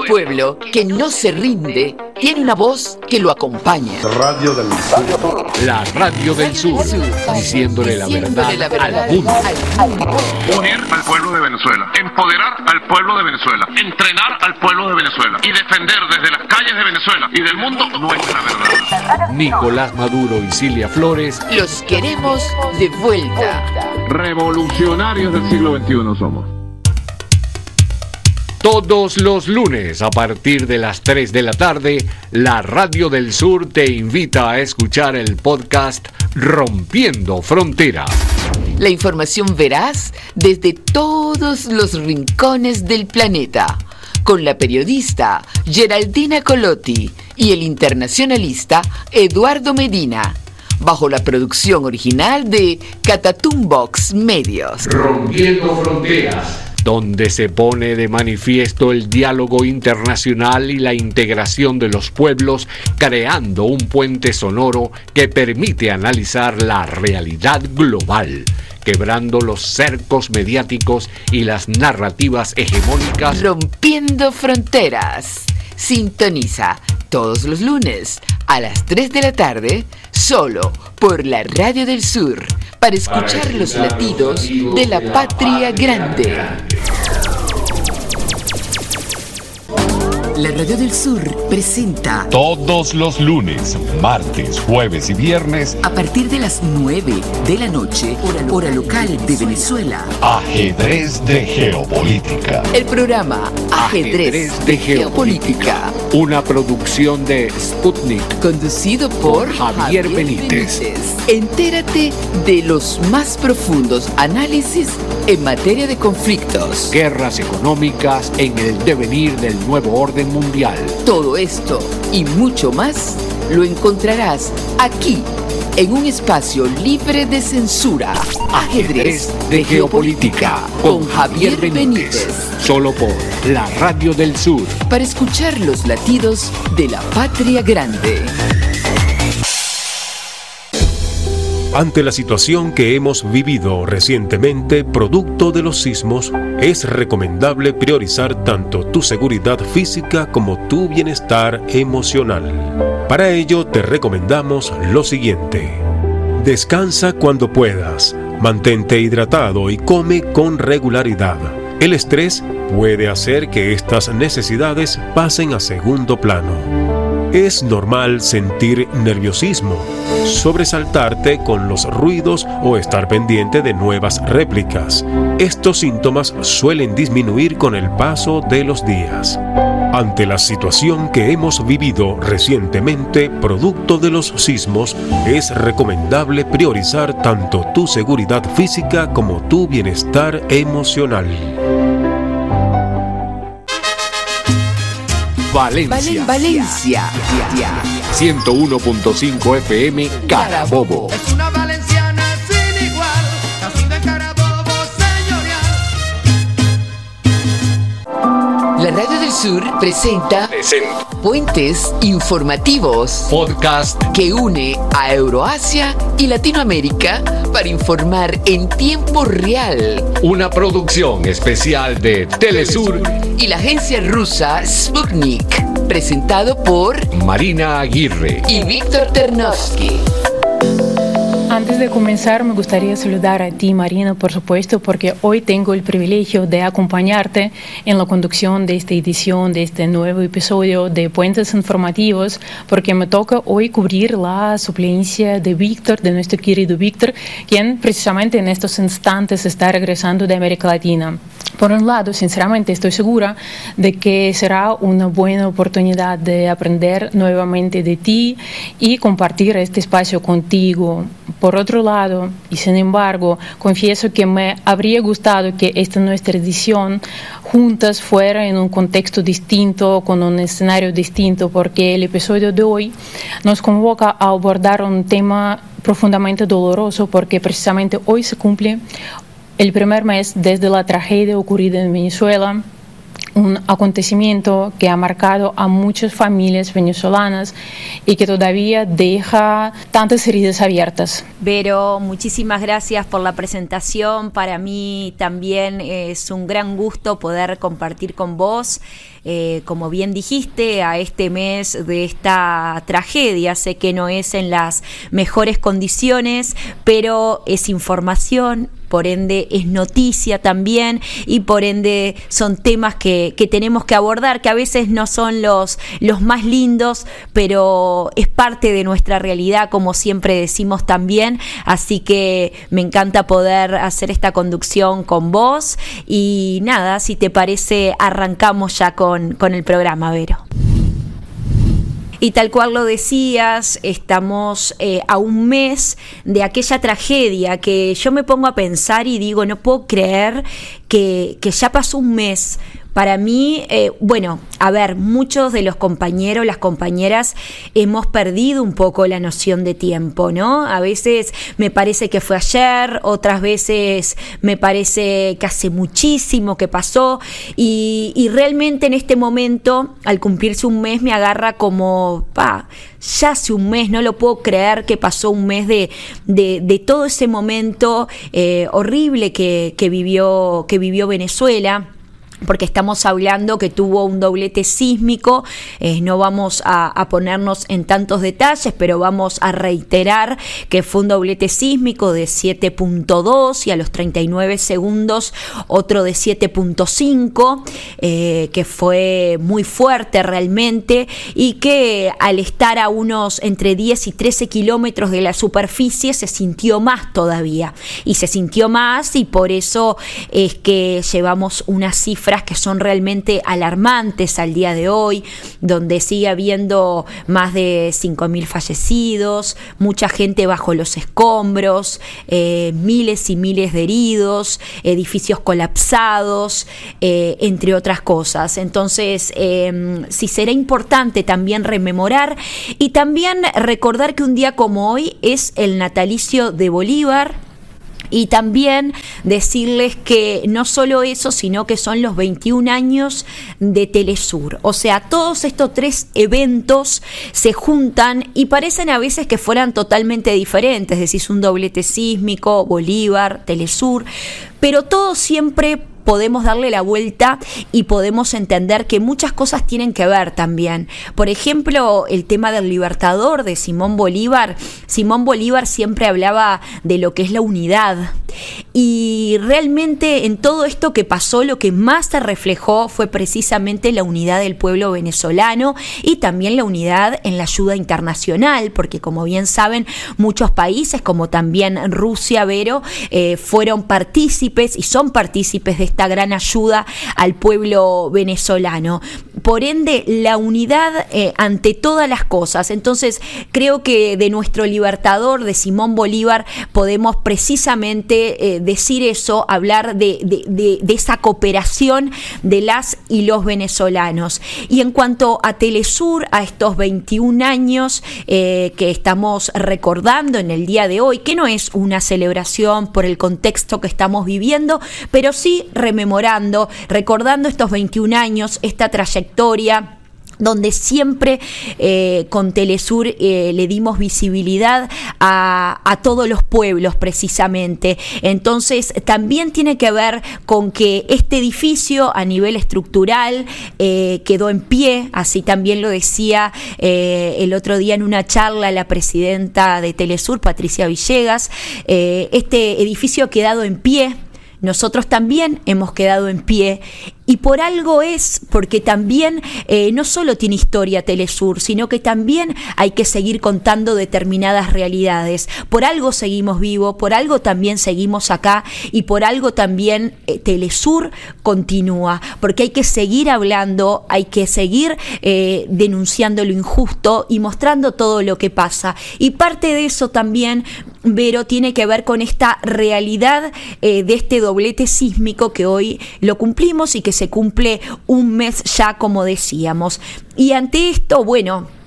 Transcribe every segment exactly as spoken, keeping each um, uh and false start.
pueblo que no se rinde tiene una voz que lo acompaña. Radio del Sur. La Radio del Sur, diciéndole la verdad, la verdad al mundo. al mundo. Unir al pueblo de Venezuela, empoderar al pueblo de Venezuela, entrenar al pueblo de Venezuela y defender desde las calles de Venezuela y del mundo nuestra verdad. Nicolás Maduro y Cilia Flores. Los queremos de vuelta. Revolucionarios del siglo veintiuno somos. Todos los lunes a partir de las tres de la tarde, la Radio del Sur te invita a escuchar el podcast Rompiendo Fronteras. La información veraz desde todos los rincones del planeta, con la periodista Geraldina Colotti y el internacionalista Eduardo Medina, bajo la producción original de Catatumbox Medios. Rompiendo Fronteras, donde se pone de manifiesto el diálogo internacional y la integración de los pueblos, creando un puente sonoro que permite analizar la realidad global, quebrando los cercos mediáticos y las narrativas hegemónicas. Rompiendo Fronteras. Sintoniza todos los lunes a las tres de la tarde, solo por la Radio del Sur, para escuchar, para los latidos de la, de la patria grande. grande. La Radio del Sur presenta todos los lunes, martes, jueves y viernes a partir de las nueve de la noche, hora, hora local de Venezuela. Ajedrez de Geopolítica. El programa Ajedrez, Ajedrez de, de Geopolítica. Geopolítica. Una producción de Sputnik. Conducido por, por Javier, Javier Benítez. Benítez. Entérate de los más profundos análisis en materia de conflictos, guerras económicas, en el devenir del nuevo orden mundial. Todo esto y mucho más lo encontrarás aquí, en un espacio libre de censura. Ajedrez de Geopolítica con Javier Benítez. Solo por la Radio del Sur. Para escuchar los latidos de la patria grande. Ante la situación que hemos vivido recientemente, producto de los sismos, es recomendable priorizar tanto tu seguridad física como tu bienestar emocional. Para ello, te recomendamos lo siguiente. Descansa cuando puedas, mantente hidratado y come con regularidad. El estrés puede hacer que estas necesidades pasen a segundo plano. Es normal sentir nerviosismo, sobresaltarte con los ruidos o estar pendiente de nuevas réplicas. Estos síntomas suelen disminuir con el paso de los días. Ante la situación que hemos vivido recientemente, producto de los sismos, es recomendable priorizar tanto tu seguridad física como tu bienestar emocional. Valencia. Valencia. ciento uno punto cinco F M Carabobo. Es una valenciana sin igual, nacido en Carabobo, señorial. La Radio del Sur presenta, presenta Puentes Informativos, podcast que une a Euroasia y Latinoamérica para informar en tiempo real. Una producción especial de Telesur y la agencia rusa Sputnik, presentado por Marina Aguirre y Víctor Ternovsky. Antes de comenzar, me gustaría saludar a ti, Marina, por supuesto, porque hoy tengo el privilegio de acompañarte en la conducción de esta edición, de este nuevo episodio de Puentes Informativos, porque me toca hoy cubrir la suplencia de Víctor, de nuestro querido Víctor, quien precisamente en estos instantes está regresando de América Latina. Por un lado, sinceramente estoy segura de que será una buena oportunidad de aprender nuevamente de ti y compartir este espacio contigo. Por otro lado, y sin embargo, confieso que me habría gustado que esta nuestra edición juntas fuera en un contexto distinto, con un escenario distinto, porque el episodio de hoy nos convoca a abordar un tema profundamente doloroso, porque precisamente hoy se cumple el primer mes desde la tragedia ocurrida en Venezuela, un acontecimiento que ha marcado a muchas familias venezolanas y que todavía deja tantas heridas abiertas. Vero, muchísimas gracias por la presentación. Para mí también es un gran gusto poder compartir con vos. Eh, como bien dijiste, a este mes de esta tragedia, sé que no es en las mejores condiciones, pero es información, por ende es noticia también, y por ende son temas que, que tenemos que abordar, que a veces no son los, los más lindos, pero es parte de nuestra realidad, como siempre decimos también, así que me encanta poder hacer esta conducción con vos, y nada, si te parece arrancamos ya con, con el programa, Vero. Y tal cual lo decías, estamos eh, a un mes de aquella tragedia que yo me pongo a pensar y digo, no puedo creer que, que ya pasó un mes. Para mí, eh, bueno, a ver, muchos de los compañeros, las compañeras, hemos perdido un poco la noción de tiempo, ¿no? A veces me parece que fue ayer, otras veces me parece que hace muchísimo que pasó, y, y realmente en este momento, al cumplirse un mes, me agarra como, pa, ya hace un mes, no lo puedo creer que pasó un mes de, de, de todo ese momento eh, horrible que, que vivió, que vivió Venezuela. Porque estamos hablando que tuvo un doblete sísmico, eh, no vamos a, a ponernos en tantos detalles, pero vamos a reiterar que fue un doblete sísmico de siete punto dos y a los treinta y nueve segundos otro de siete punto cinco, eh, que fue muy fuerte realmente, y que al estar a unos entre diez y trece kilómetros de la superficie se sintió más todavía, y se sintió más, y por eso es que llevamos una cifra que son realmente alarmantes al día de hoy, donde sigue habiendo más de cinco mil fallecidos, mucha gente bajo los escombros, eh, miles y miles de heridos, edificios colapsados, eh, entre otras cosas. Entonces, eh, sí será importante también rememorar y también recordar que un día como hoy es el natalicio de Bolívar. Y también decirles que no solo eso, sino que son los veintiún años de Telesur. O sea, todos estos tres eventos se juntan y parecen a veces que fueran totalmente diferentes. Es decir, un doblete sísmico, Bolívar, Telesur, pero todo siempre podemos darle la vuelta y podemos entender que muchas cosas tienen que ver también. Por ejemplo, el tema del Libertador de Simón Bolívar. Simón Bolívar siempre hablaba de lo que es la unidad, y realmente en todo esto que pasó lo que más se reflejó fue precisamente la unidad del pueblo venezolano y también la unidad en la ayuda internacional, porque como bien saben, muchos países como también Rusia, Vero, eh, fueron partícipes y son partícipes de esta gran ayuda al pueblo venezolano. Por ende, la unidad eh, ante todas las cosas. Entonces, creo que de nuestro Libertador, de Simón Bolívar, podemos precisamente eh, decir eso, hablar de, de, de, de esa cooperación de las y los venezolanos. Y en cuanto a Telesur, a estos veintiún años eh, que estamos recordando en el día de hoy, que no es una celebración por el contexto que estamos viviendo, pero sí rememorando, recordando estos veintiún años, esta trayectoria donde siempre eh, con Telesur eh, le dimos visibilidad a, a todos los pueblos precisamente. Entonces también tiene que ver con que este edificio a nivel estructural eh, quedó en pie, así también lo decía eh, el otro día en una charla la presidenta de Telesur, Patricia Villegas. Eh, este edificio ha quedado en pie. Nosotros también hemos quedado en pie, y por algo es, porque también eh, no solo tiene historia Telesur, sino que también hay que seguir contando determinadas realidades. Por algo seguimos vivos, por algo también seguimos acá, y por algo también eh, Telesur continúa, porque hay que seguir hablando, hay que seguir eh, denunciando lo injusto y mostrando todo lo que pasa. Y parte de eso también, Vero, tiene que ver con esta realidad eh, de este doblete sísmico que hoy lo cumplimos y que se cumple un mes ya, como decíamos. Y ante esto, bueno,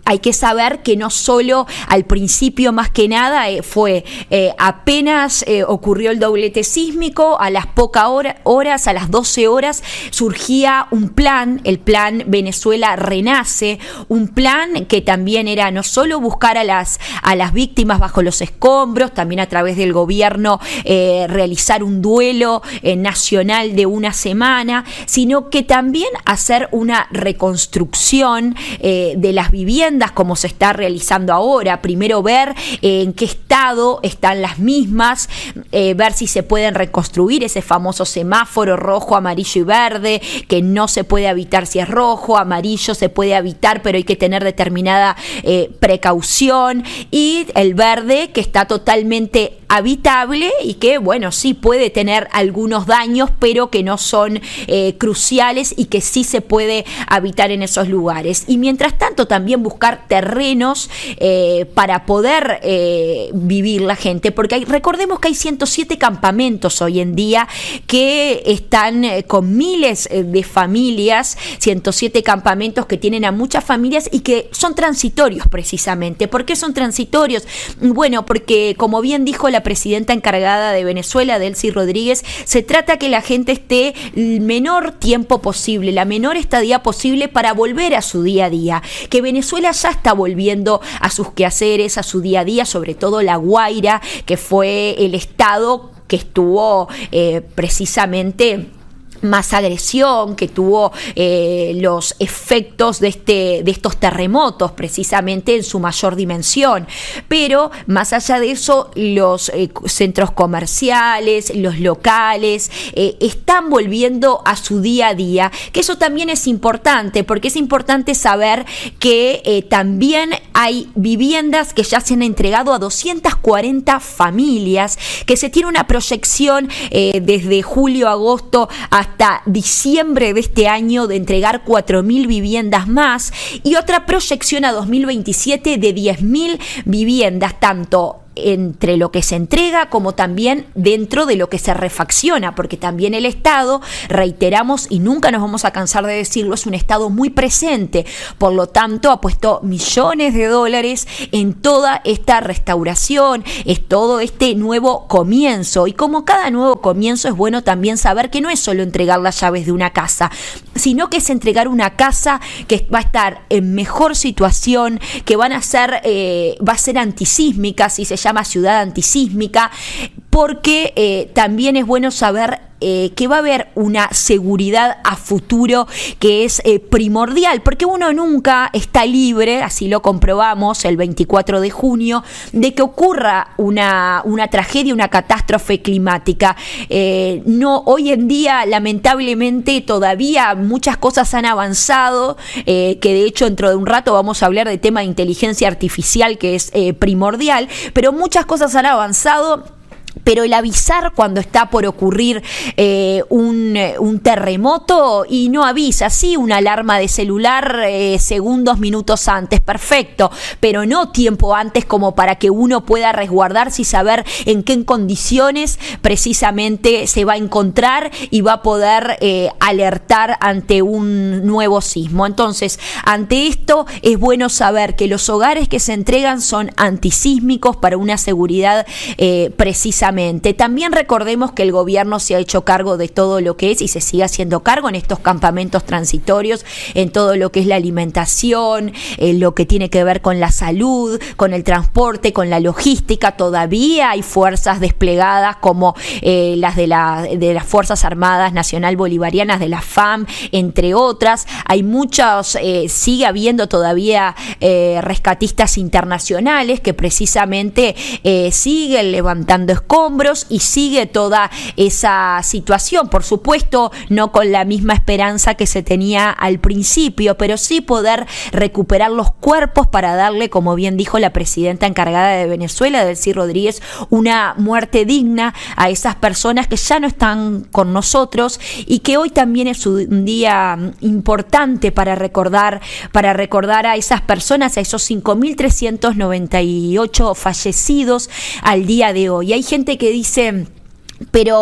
hay que saber que no solo al principio, más que nada, eh, fue eh, apenas eh, ocurrió el doblete sísmico, a las pocas hora, horas, a las doce horas, surgía un plan, el plan Venezuela Renace, un plan que también era no solo buscar a las, a las víctimas bajo los escombros, también a través del gobierno eh, realizar un duelo eh, nacional de una semana, sino que también hacer una reconstrucción eh, de las viviendas como se está realizando ahora. Primero ver eh, en qué estado están las mismas, eh, ver si se pueden reconstruir ese famoso semáforo rojo, amarillo y verde, que no se puede habitar si es rojo, amarillo se puede habitar, pero hay que tener determinada eh, precaución, y el verde que está totalmente habitable y que, bueno, sí puede tener algunos daños, pero que no son eh, cruciales y que sí se puede habitar en esos lugares. Y mientras tanto también buscar terrenos eh, para poder eh, vivir la gente, porque hay, recordemos que hay ciento siete campamentos hoy en día que están eh, con miles de familias, ciento siete campamentos que tienen a muchas familias y que son transitorios precisamente. ¿Por qué son transitorios? Bueno, porque como bien dijo la presidenta encargada de Venezuela, Delcy Rodríguez, se trata que la gente esté el menor tiempo posible, la menor estadía posible para volver a su día a día, que Venezuela ya está volviendo a sus quehaceres, a su día a día, sobre todo La Guaira, que fue el estado que estuvo eh, precisamente más agresión, que tuvo eh, los efectos de este de estos terremotos precisamente en su mayor dimensión. Pero más allá de eso, los eh, centros comerciales, los locales eh, están volviendo a su día a día, que eso también es importante, porque es importante saber que eh, también hay viviendas que ya se han entregado a doscientas cuarenta familias, que se tiene una proyección eh, desde julio, agosto hasta hasta diciembre de este año de entregar cuatro mil viviendas más, y otra proyección a dos mil veintisiete de diez mil viviendas, tanto entre lo que se entrega como también dentro de lo que se refacciona, porque también el Estado, reiteramos y nunca nos vamos a cansar de decirlo, es un Estado muy presente, por lo tanto ha puesto millones de dólares en toda esta restauración, es todo este nuevo comienzo, y como cada nuevo comienzo es bueno también saber que no es solo entregar las llaves de una casa, sino que es entregar una casa que va a estar en mejor situación, que van a ser, eh, va a ser antisísmica, si se llama ciudad antisísmica, porque eh, también es bueno saber Eh, que va a haber una seguridad a futuro que es eh, primordial, porque uno nunca está libre, así lo comprobamos el veinticuatro de junio, de que ocurra una, una tragedia, una catástrofe climática. Eh, no, hoy en día, lamentablemente, todavía muchas cosas han avanzado, eh, que de hecho dentro de un rato vamos a hablar del tema de inteligencia artificial, que es eh, primordial, pero muchas cosas han avanzado. Pero el avisar cuando está por ocurrir eh, un, un terremoto, y no avisa, sí, una alarma de celular eh, segundos, minutos antes, perfecto, pero no tiempo antes como para que uno pueda resguardarse y saber en qué condiciones precisamente se va a encontrar y va a poder eh, alertar ante un nuevo sismo. Entonces, ante esto es bueno saber que los hogares que se entregan son antisísmicos para una seguridad eh, precisa. También recordemos que el gobierno se ha hecho cargo de todo lo que es y se sigue haciendo cargo en estos campamentos transitorios, en todo lo que es la alimentación, en lo que tiene que ver con la salud, con el transporte, con la logística. Todavía hay fuerzas desplegadas como eh, las de, la, de las Fuerzas Armadas Nacional Bolivarianas, de la F A M, entre otras. Hay muchos, eh, sigue habiendo todavía eh, rescatistas internacionales que precisamente eh, siguen levantando escombros y sigue toda esa situación, por supuesto no con la misma esperanza que se tenía al principio, pero sí poder recuperar los cuerpos para darle, como bien dijo la presidenta encargada de Venezuela, Delcy Rodríguez, una muerte digna a esas personas que ya no están con nosotros y que hoy también es un día importante para recordar, para recordar a esas personas, a esos cinco mil trescientos noventa y ocho fallecidos al día de hoy. Hay gente que dice, pero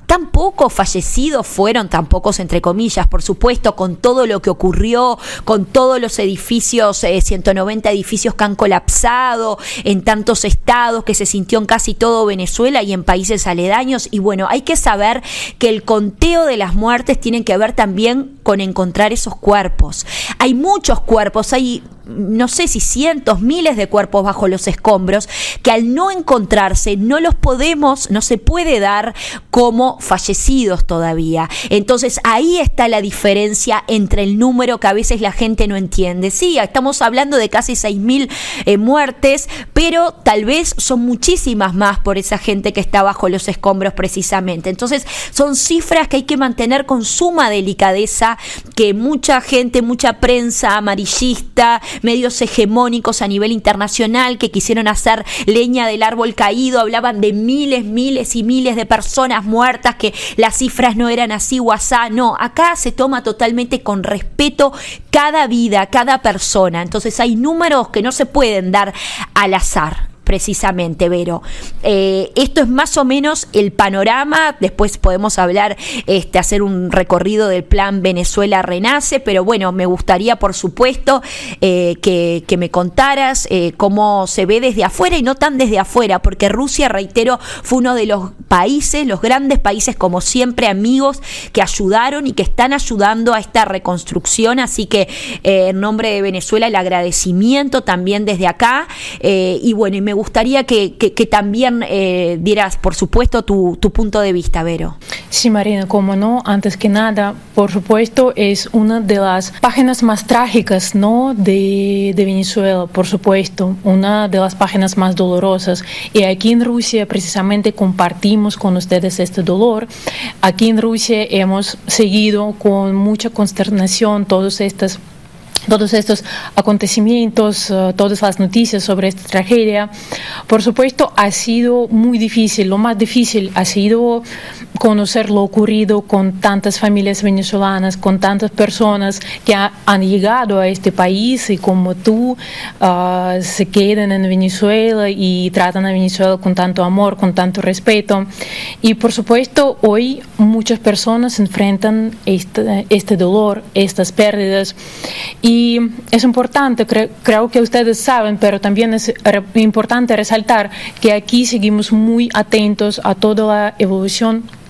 tan pocos fallecidos fueron, tan pocos entre comillas, por supuesto, con todo lo que ocurrió, con todos los edificios, eh, ciento noventa edificios que han colapsado en tantos estados, que se sintió en casi todo Venezuela y en países aledaños. Y bueno, hay que saber que el conteo de las muertes tiene que ver también con encontrar esos cuerpos. Hay muchos cuerpos, hay no sé si cientos, miles de cuerpos bajo los escombros, que al no encontrarse no los podemos, no se puede dar como fallecidos todavía. Entonces ahí está la diferencia entre el número que a veces la gente no entiende. Sí, estamos hablando de casi seis mil eh, muertes, pero tal vez son muchísimas más por esa gente que está bajo los escombros precisamente. Entonces son cifras que hay que mantener con suma delicadeza, que mucha gente, mucha prensa amarillista, medios hegemónicos a nivel internacional que quisieron hacer leña del árbol caído, hablaban de miles, miles y miles de personas muertas, que las cifras no eran así o asá. No, acá se toma totalmente con respeto cada vida, cada persona. Entonces hay números que no se pueden dar al azar. Precisamente, Vero. Eh, esto es más o menos el panorama. Después podemos hablar, este, hacer un recorrido del plan Venezuela Renace, pero bueno, me gustaría, por supuesto, eh, que, que me contaras eh, cómo se ve desde afuera y no tan desde afuera, porque Rusia, reitero, fue uno de los países, los grandes países, como siempre, amigos, que ayudaron y que están ayudando a esta reconstrucción. Así que, eh, en nombre de Venezuela, el agradecimiento también desde acá. Eh, y bueno, y me gustaría que, que, que también eh, dieras, por supuesto, tu, tu punto de vista, Vero. Sí, Marina, cómo no. Antes que nada, por supuesto, es una de las páginas más trágicas, ¿no?, de, de Venezuela, por supuesto, una de las páginas más dolorosas. Y aquí en Rusia, precisamente, compartimos con ustedes este dolor. Aquí en Rusia hemos seguido con mucha consternación todas estas todos estos acontecimientos, uh, todas las noticias sobre esta tragedia. Por supuesto, ha sido muy difícil. Lo más difícil ha sido conocer lo ocurrido con tantas familias venezolanas, con tantas personas que ha, han llegado a este país y como tú uh, se quedan en Venezuela y tratan a Venezuela con tanto amor, con tanto respeto. Y por supuesto, hoy muchas personas enfrentan este, este dolor, estas pérdidas. Y es importante, cre- creo que ustedes saben, pero también es re- importante resaltar que aquí seguimos muy atentos a toda la evolución